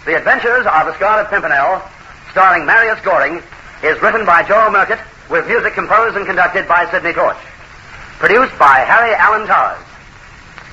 The Adventures of the Scarlet Pimpernel, starring Marius Goring, is written by Joel Murcutt, with music composed and conducted by Sidney Torch. Produced by Harry Allen Towers.